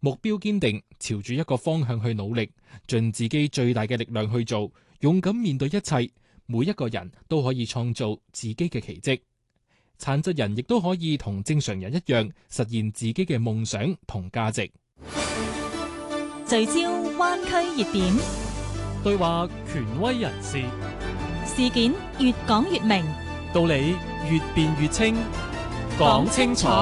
目標堅定，朝住一個方向去努力，盡自己最大嘅力量去做，勇敢面對一切。每一個人都可以創造自己嘅奇蹟，殘疾人亦都可以同正常人一樣實現自己嘅夢想同價值。 聚焦灣區熱點， 對話權威人士， 事件越講越明， 道理越辯越清， 講清楚，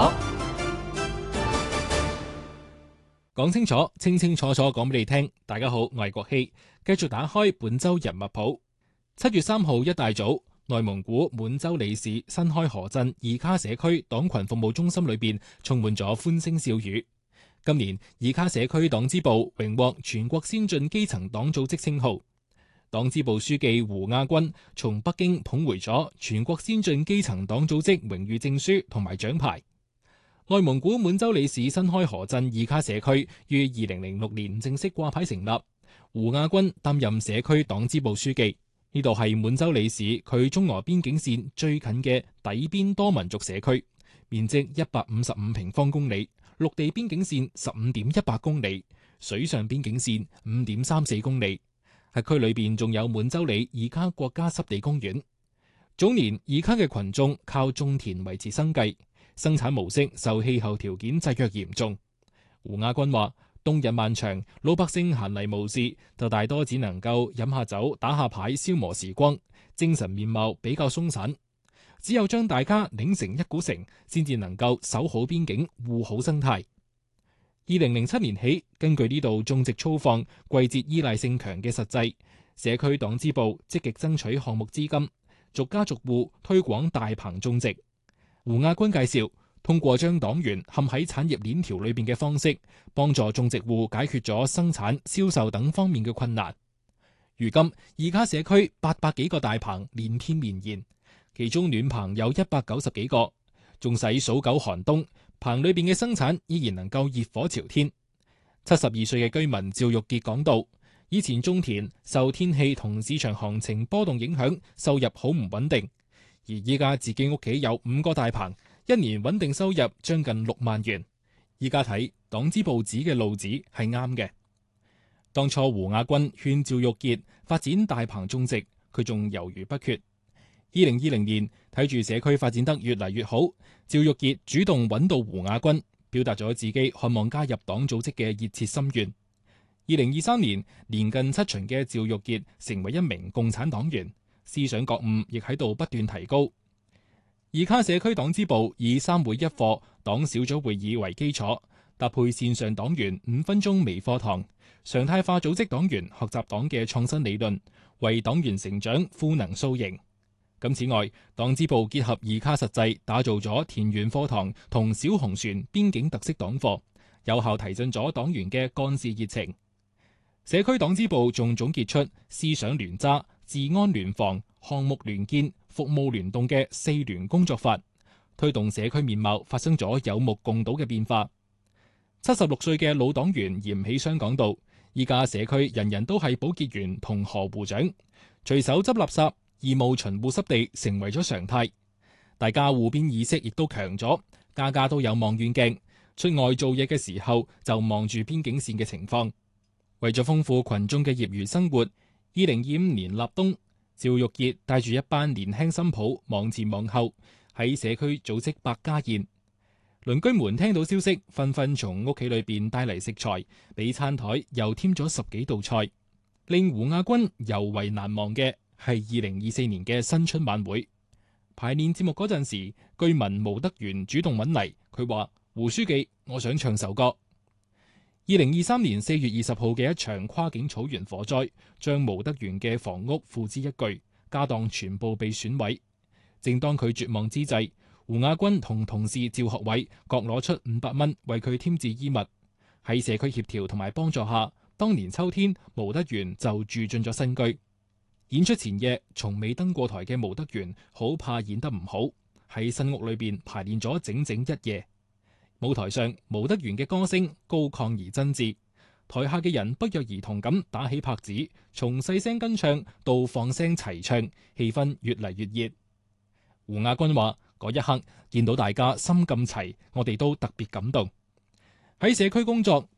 講清楚，清清楚楚講俾你聽。大家好，我係國希，繼續打開本周人物譜。7月3號一大早，內蒙古滿洲里市新開河鎮二卡社區黨群服務中心裏邊充滿咗歡聲笑語。今年二卡社區黨支部榮獲全國先進基層黨組織稱號，黨支部書記胡亞軍從北京捧回咗全國先進基層黨組織榮譽證書同埋獎牌。內蒙古滿洲里市新開河鎮二卡社區於2006年正式掛牌成立，胡亞軍擔任社區黨支部書記。呢度係滿洲里市距中俄邊境線最近嘅底邊多民族社區，面積155平方公里，陸地邊境線15.18公里，水上邊境線5.34公里。喺區裏邊仲有滿洲里二卡國家濕地公園。早年二卡嘅群眾靠種田維持生計，生產模式受氣候條件制約嚴重。胡亞軍話：冬日漫長，老百姓閒嚟無事，就大多只能夠飲下酒、打下牌消磨時光，精神面貌比較鬆散。只有將大家擰成一股繩，先至能夠守好邊境、護好生態。2007年起，根據呢度種植粗放、季節依賴性強嘅實際，社區黨支部積極爭取項目資金，逐家逐戶推廣大棚種植。胡亞軍介紹，通過將黨員嵌喺產業鏈條裏邊嘅方式，幫助種植戶解決咗生產、銷售等方面嘅困難。如今，二卡社區800幾個大棚連天綿延，其中暖棚有190幾個，縱使數九寒冬，棚裏邊嘅生產依然能夠熱火朝天。72歲嘅居民趙玉傑講道：以前種田受天氣同市場行情波動影響，收入好唔穩定，而依家自己屋企有5個大棚，一年穩定收入將近6萬元。依家睇黨支部指嘅路子係啱嘅。當初胡亞軍勸趙玉傑發展大棚種植，佢仲猶豫不決。2020年睇住社區發展得越嚟越好，趙玉傑主動揾到胡亞軍，表達咗自己渴望加入黨組織嘅熱切心願。2023年年近7旬嘅趙玉傑成為一名共產黨員，思想覺悟亦喺度不斷提高。二卡社區黨支部以3會1課黨小組會議為基礎，搭配線上黨員5分鐘微課堂，常態化組織黨員學習黨嘅創新理論，為黨員成長賦能塑形。咁此外，黨支部結合二卡實際，打造咗田園課堂同小紅船邊境特色黨課，有效提振咗黨員嘅幹事熱情。社區黨支部仲總結出思想聯揸、治安聯防、項目聯建、服務聯動嘅4聯工作法，推動社區面貌發生咗有目共睹嘅變化。76歲嘅老黨員嚴喜雙講道：依家社區人人都係保潔員同河湖長，隨手執垃圾、義務巡護濕地成為咗常態，大家護邊意識亦都強咗，家家都有望遠鏡，出外做嘢嘅時候就望住邊境線嘅情況。為咗豐富群眾嘅業餘生活，2025年立冬，趙玉傑帶住一班年輕新抱忙前忙後喺社區組織百家宴。鄰居們聽到消息，紛紛從屋企裏邊帶嚟食材，俾餐台又添咗10幾道菜。令胡亞軍尤為難忘嘅係2024年嘅新春晚會排練節目嗰陣時，居民毛德元主動揾嚟，佢話：胡書記，我想唱首歌。2023年4月20號嘅一場跨境草原火災，將毛德元嘅房屋付之一炬，家當全部被損毀。正當佢絕望之際，胡亞軍同同事趙學偉各攞出500蚊為佢添置衣物。喺社區協調同埋幫助下，當年秋天毛德元就住進咗新居。演出前夜從未登過台嘅毛德元好怕演得唔好，喺新屋裏邊排練咗整整1夜。舞台上毛德元嘅歌聲高亢而真摯，台下嘅人不約而同咁打起拍子，從細聲跟唱到放聲齊唱，氣氛越嚟越熱。胡亞軍話：嗰一刻見到大家心咁齊，我哋都特別感動。喺社區工作